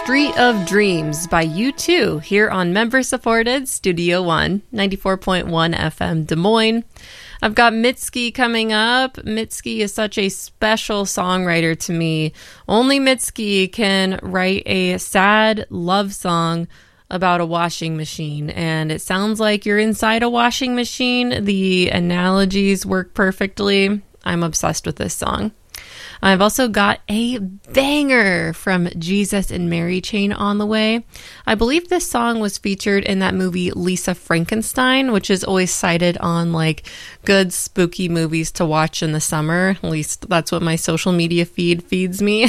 Street of Dreams by U2 here on member-supported Studio One, 94.1 FM Des Moines. I've got Mitski coming up. Mitski is such a special songwriter to me. Only Mitski can write a sad love song about a washing machine, and it sounds like you're inside a washing machine. The analogies work perfectly. I'm obsessed with this song. I've also got a banger from Jesus and Mary Chain on the way. I believe this song was featured in that movie Lisa Frankenstein, which is always cited on like good spooky movies to watch in the summer. At least that's what my social media feed feeds me.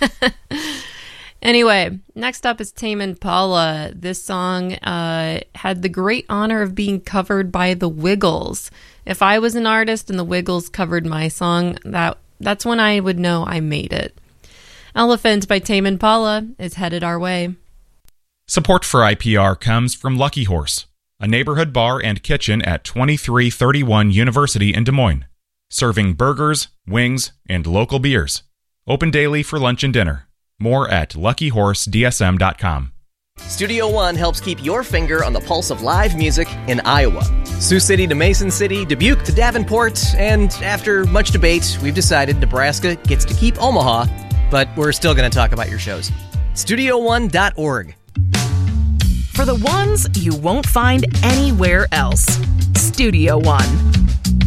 Anyway, next up is Tame Impala. This song had the great honor of being covered by The Wiggles. If I was an artist and The Wiggles covered my song, that's when I would know I made it. Elephant by Tame Impala is headed our way. Support for IPR comes from Lucky Horse, a neighborhood bar and kitchen at 2331 University in Des Moines, serving burgers, wings, and local beers. Open daily for lunch and dinner. More at luckyhorsedsm.com. Studio One helps keep your finger on the pulse of live music in Iowa. Sioux City to Mason City, Dubuque to Davenport, and after much debate, we've decided Nebraska gets to keep Omaha, but we're still going to talk about your shows. StudioOne.org. For the ones you won't find anywhere else. Studio One.